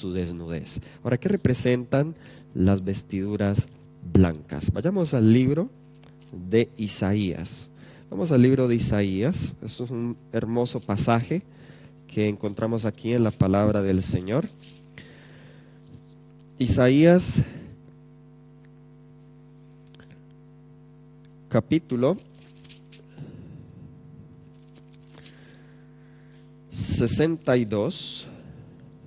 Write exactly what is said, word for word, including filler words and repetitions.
su desnudez. Ahora, ¿qué representan las vestiduras blancas? Vayamos al libro de Isaías. Vamos al libro de Isaías. Esto es un hermoso pasaje que encontramos aquí en la palabra del Señor. Isaías capítulo sesenta y dos.